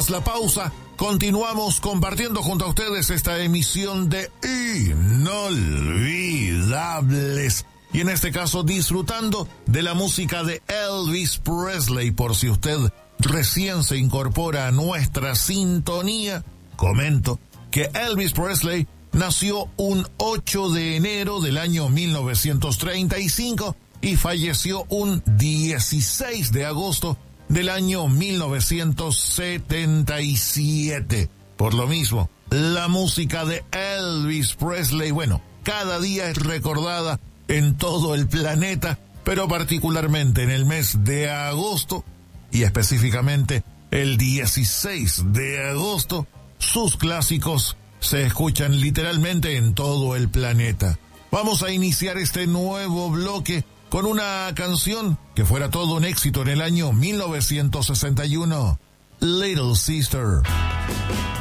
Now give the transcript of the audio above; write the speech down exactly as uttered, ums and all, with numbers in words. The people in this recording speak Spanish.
Tras la pausa, continuamos compartiendo junto a ustedes esta emisión de Inolvidables. Y en este caso disfrutando de la música de Elvis Presley. Por si usted recién se incorpora a nuestra sintonía, comento que Elvis Presley nació un ocho de enero del año mil novecientos treinta y cinco y falleció un dieciséis de agosto del año mil novecientos setenta y siete. Por lo mismo, la música de Elvis Presley, bueno, cada día es recordada en todo el planeta, pero particularmente en el mes de agosto y específicamente el dieciséis de agosto, sus clásicos se escuchan literalmente en todo el planeta. Vamos a iniciar este nuevo bloque con una canción que fuera todo un éxito en el año mil novecientos sesenta y uno, Little Sister.